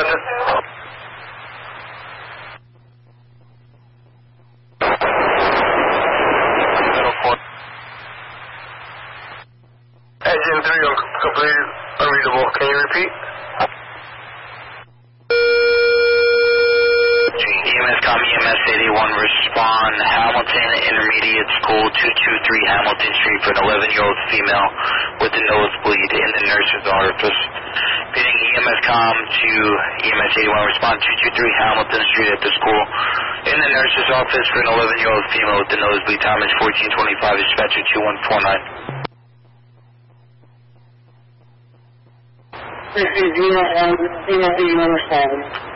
engine. Engine 3 completed, unreadable. Can you repeat? EMS-COM, EMS 81, respond. Hamilton Intermediate School, 223 Hamilton Street for an 11-year-old female with a nosebleed in the nurse's office. Repeating EMS-COM to EMS 81, respond 223 Hamilton Street at the school. In the nurse's office for an 11-year-old female with a nosebleed. Time is 14:25, dispatcher 2149. This is EMS 81 responding.